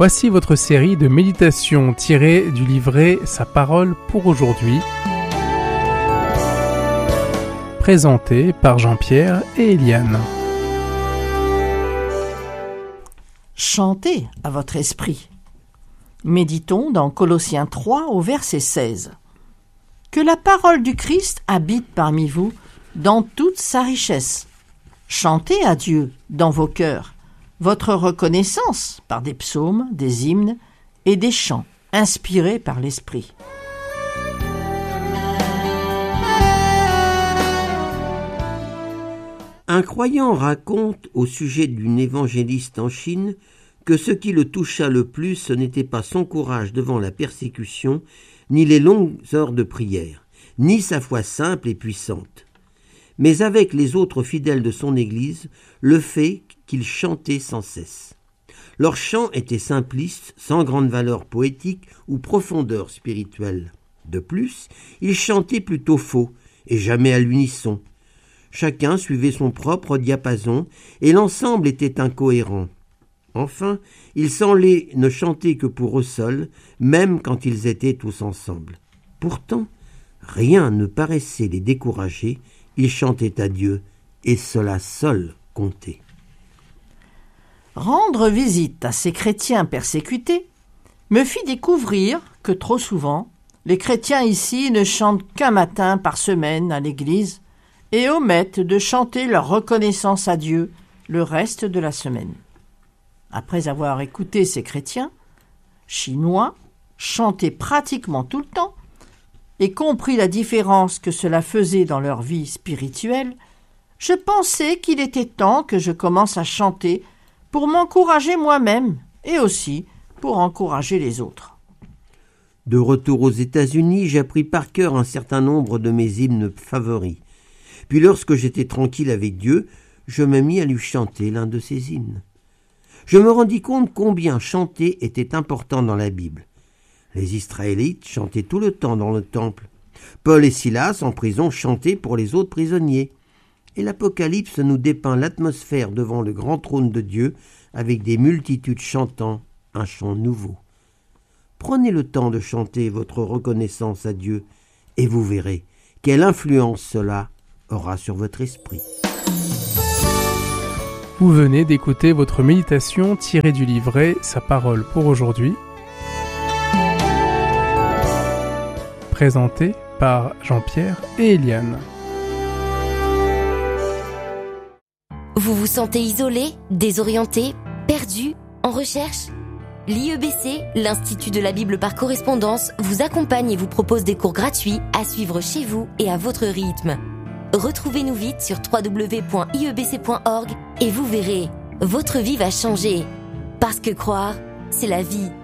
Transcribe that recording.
Voici votre série de méditations tirées du livret Sa parole pour aujourd'hui, présentée par Jean-Pierre et Eliane. Chantez à votre esprit. Méditons dans Colossiens 3 au verset 16. Que la parole du Christ habite parmi vous dans toute sa richesse. Chantez à Dieu dans vos cœurs votre reconnaissance par des psaumes, des hymnes et des chants inspirés par l'Esprit. Un croyant raconte au sujet d'une évangéliste en Chine que ce qui le toucha le plus, ce n'était pas son courage devant la persécution, ni les longues heures de prière, ni sa foi simple et puissante, mais avec les autres fidèles de son Église, le fait qu'ils chantaient sans cesse. Leurs chants étaient simplistes, sans grande valeur poétique ou profondeur spirituelle. De plus, ils chantaient plutôt faux, et jamais à l'unisson. Chacun suivait son propre diapason, et l'ensemble était incohérent. Enfin, ils semblaient ne chanter que pour eux seuls, même quand ils étaient tous ensemble. Pourtant, rien ne paraissait les décourager, ils chantaient à Dieu, et cela seul comptait. Rendre visite à ces chrétiens persécutés me fit découvrir que trop souvent, les chrétiens ici ne chantent qu'un matin par semaine à l'église et omettent de chanter leur reconnaissance à Dieu le reste de la semaine. Après avoir écouté ces chrétiens, chinois, chanter pratiquement tout le temps, et compris la différence que cela faisait dans leur vie spirituelle, je pensais qu'il était temps que je commence à chanter pour m'encourager moi-même et aussi pour encourager les autres. De retour aux États-Unis, j'appris par cœur un certain nombre de mes hymnes favoris. Puis lorsque j'étais tranquille avec Dieu, je me mis à lui chanter l'un de ces hymnes. Je me rendis compte combien chanter était important dans la Bible. Les Israélites chantaient tout le temps dans le temple. Paul et Silas, en prison, chantaient pour les autres prisonniers. Et l'Apocalypse nous dépeint l'atmosphère devant le grand trône de Dieu avec des multitudes chantant un chant nouveau. Prenez le temps de chanter votre reconnaissance à Dieu et vous verrez quelle influence cela aura sur votre esprit. Vous venez d'écouter votre méditation tirée du livret Sa parole pour aujourd'hui, présentée par Jean-Pierre et Eliane. Vous vous sentez isolé, désorienté, perdu, en recherche ? L'IEBC, l'Institut de la Bible par correspondance, vous accompagne et vous propose des cours gratuits à suivre chez vous et à votre rythme. Retrouvez-nous vite sur www.iebc.org et vous verrez, votre vie va changer. Parce que croire, c'est la vie.